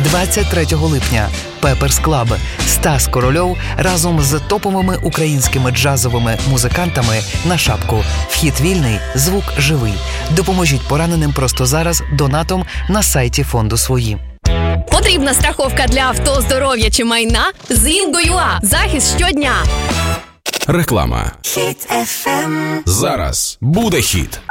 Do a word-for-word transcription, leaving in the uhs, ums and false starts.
двадцять третього липня Pepper's Club. Стас Корольов разом з топовими українськими джазовими музикантами на шапку. Вхід вільний, звук живий. Допоможіть пораненим просто зараз донатом на сайті фонду «Свої». Потрібна страховка для авто, здоров'я чи майна? З Інго.ua. Захист щодня. Реклама. Хіт еф ем. Зараз буде хіт.